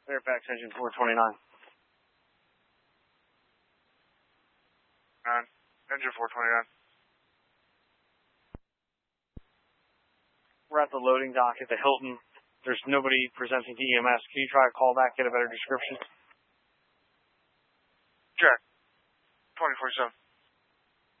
Fairfax engine 429. Engine 429. We're at the loading dock at the Hilton. There's nobody presenting to EMS. Can you try a call back, get a better description? Jack, 2047.